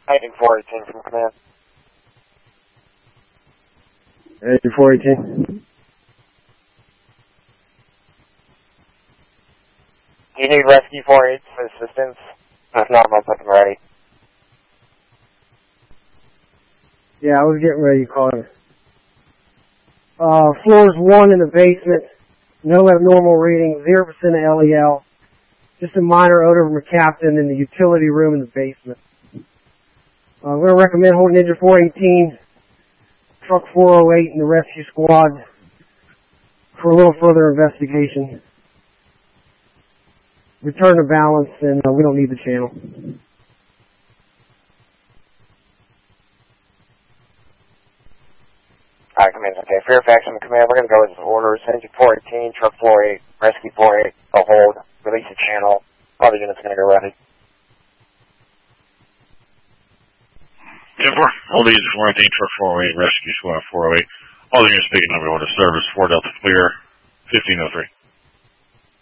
Heading 418 from command. Heading 418. Do you need Rescue 48 for assistance? If not, I'll put them ready. Yeah, I was getting ready to call her. Floors 1 in the basement. No abnormal reading. 0% of LEL. Just a minor odor from a captain in the utility room in the basement. I'm going to recommend holding engine 418, truck 408, and the rescue squad for a little further investigation. Return to balance, and we don't need the channel. Alright, command. Okay, Fairfax from the command. We're going to go with orders. Engine 418, truck 48, rescue 48, a hold, release the channel. Other units going to go ready. Yeah, hold engine 418, truck 408, rescue squad 408. All units speaking number order service 4 Delta clear, 1503.